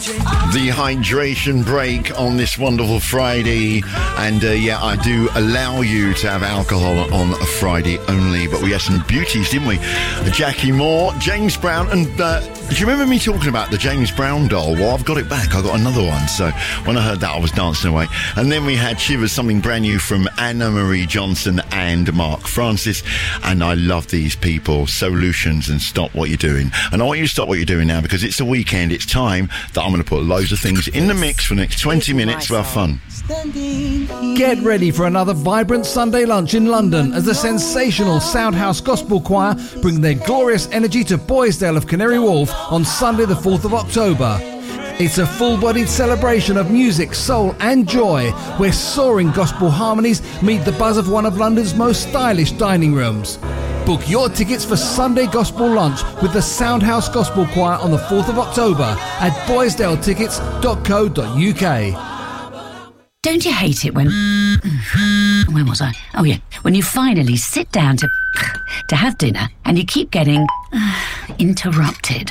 The hydration break on this wonderful Friday. And I do allow you to have alcohol on a Friday only. But we had some beauties, didn't we? Jackie Moore, James Brown. And do you remember me talking about the James Brown doll? Well, I've got it back. I got another one. So when I heard that, I was dancing away. And then we had Shivers, something brand new from Anna Marie Johnson and Mark Francis. And I love these people. Solutions and Stop What You're Doing. And I want you to stop what you're doing now because it's the weekend. It's time that I'm going to put loads of things in the mix for the next 20 minutes to have fun. Get ready for another vibrant Sunday lunch in London as the sensational Soundhouse Gospel Choir bring their glorious energy to Boysdale of Canary Wharf on Sunday the 4th of October. It's a full-bodied celebration of music, soul and joy where soaring gospel harmonies meet the buzz of one of London's most stylish dining rooms. Book your tickets for Sunday Gospel Lunch with the Soundhouse Gospel Choir on the 4th of October at boysdaletickets.co.uk. Don't you hate it when... Where was I? Oh, yeah. When you finally sit down to have dinner and you keep getting interrupted.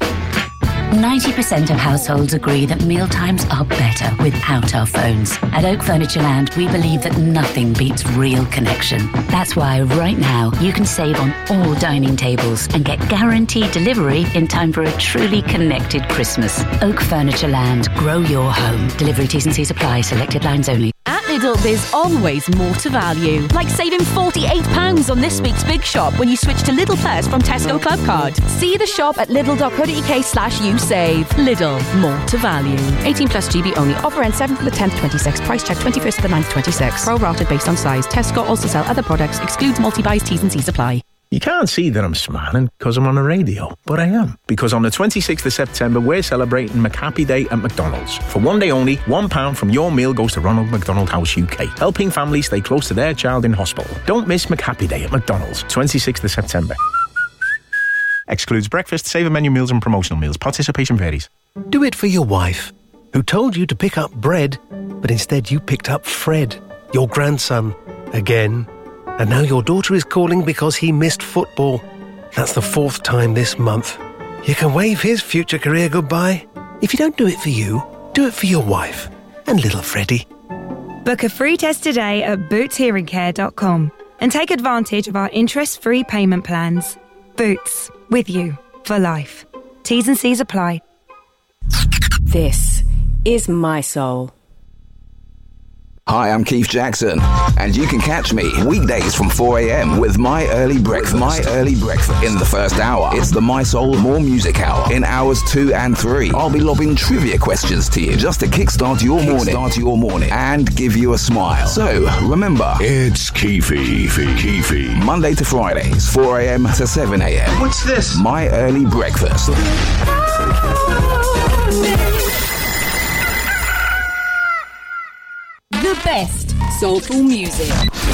90% of households agree that mealtimes are better without our phones. At Oak Furnitureland, we believe that nothing beats real connection. That's why right now you can save on all dining tables and get guaranteed delivery in time for a truly connected Christmas. Oak Furnitureland, grow your home. Delivery T's and C's apply. Selected lines only. At Lidl, there's always more to value. Like saving £48 on this week's Big Shop when you switch to Lidl Plus from Tesco Club Card. See the shop at lidl.co.uk/usave. Lidl, more to value. 18 plus GB only. Offer ends 7th to the 10th, 26. Price check 21st to the 9th, 26. Pro-rated based on size. Tesco also sell other products. Excludes multi-buys. T's and C's apply. You can't see that I'm smiling because I'm on the radio, but I am. Because on the 26th of September, we're celebrating McHappy Day at McDonald's. For one day only, £1 from your meal goes to Ronald McDonald House UK, helping families stay close to their child in hospital. Don't miss McHappy Day at McDonald's, 26th of September. Excludes breakfast, saver menu meals and promotional meals. Participation varies. Do it for your wife, who told you to pick up bread, but instead you picked up Fred, your grandson, again. And now your daughter is calling because he missed football. That's the 4th time this month. You can wave his future career goodbye. If you don't do it for you, do it for your wife and little Freddie. Book a free test today at bootshearingcare.com and take advantage of our interest-free payment plans. Boots, with you for life. T's and C's apply. This is My Soul. Hi, I'm Keith Jackson, and you can catch me weekdays from 4 a.m. with My Early Breakfast. In the first hour, it's the My Soul More Music Hour. In hours 2 and 3, I'll be lobbing trivia questions to you just to kickstart your morning and give you a smile. So, remember, it's Keefy. Monday to Fridays, 4 a.m. to 7 a.m. What's this? My Early Breakfast. The best soulful music.